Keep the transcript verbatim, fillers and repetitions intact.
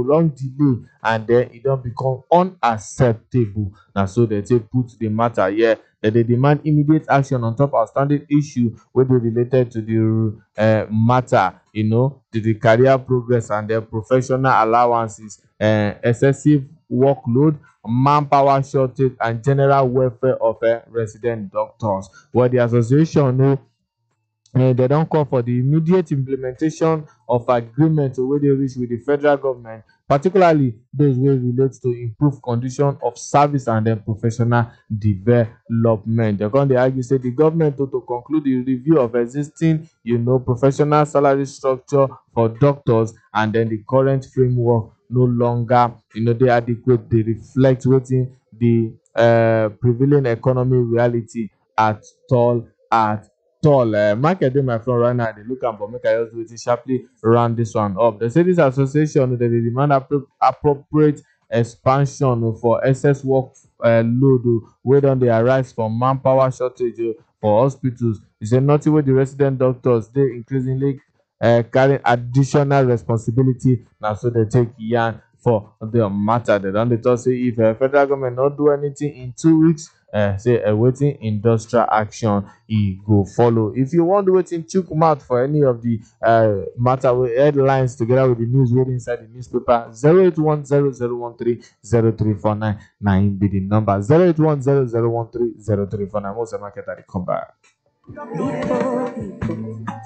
prolonged delay and then e don become unacceptable. Na so dem take put the matter here. Dem dey demand immediate action on top outstanding issue wey dey related to the um matter, you know, to the career progress and the professional allowances, um excessive workload, manpower shortage and general welfare of um resident doctors. Well, the association know um dem don call for the immediate implementation of agreement wey dey reach with the federal government, particularly those wey relate to improve condition of service and um professional development. Dem come dey argue say the government to to conclude the review of existing, you know, professional salary structure for doctors and then the current framework no longer, you know, dey adequate, dey reflect wetin the um prevailing economy reality at all at all. um Market dey my front right now, I dey look am, but make I just do wetin sharply round this one up. Dem say this association dem dey demand appro appropriate expansion for excess work um load o wey don dey arise from manpower shortage o for hospitals. E say nothing wey the resident doctors dey increasingly um carry additional responsibility. Na so dem take yarn for the matter. Dem don dey talk say if um federal government no do anything in two weeks, um say awaiting industrial action e go follow. If you wan do wetin chook mouth for any of the um matter wey headlines together with the news wey dey inside the newspaper, zero eight one zero zero one three zero three four nine na im be the number. zero eight one zero zero one three zero three four nine. Most of market I dey come back.